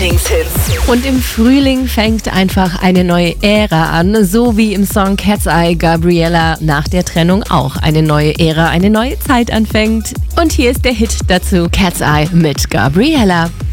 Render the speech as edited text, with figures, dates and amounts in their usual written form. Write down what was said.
Lieblingshits. Und im Frühling fängt einfach eine neue Ära an, so wie im Song Cat's Eye Gabriella nach der Trennung auch eine neue Ära, eine neue Zeit anfängt. Und hier ist der Hit dazu, Cat's Eye mit Gabriella.